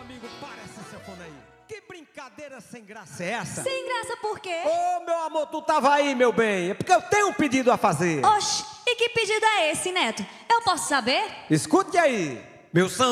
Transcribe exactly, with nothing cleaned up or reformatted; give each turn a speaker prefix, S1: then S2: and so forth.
S1: amigo, para essa sanfona aí. Que brincadeira sem graça é essa?
S2: Sem graça por quê?
S1: Ô, oh, meu amor, tu tava aí, meu bem. É porque eu tenho um pedido a fazer.
S2: Oxi, e que pedido é esse, Neto? Eu posso saber?
S1: Escute aí. Meu samba